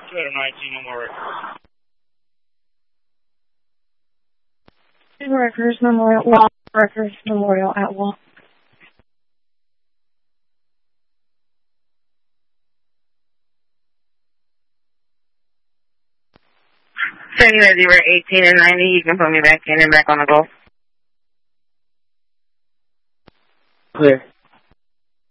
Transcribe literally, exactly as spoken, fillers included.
two out of nineteen, no more records. Rikers Memorial, well, Rikers Memorial at Wall. Sending you zero eighteen and ninety, you can put me back in and back on the Gulf. Clear.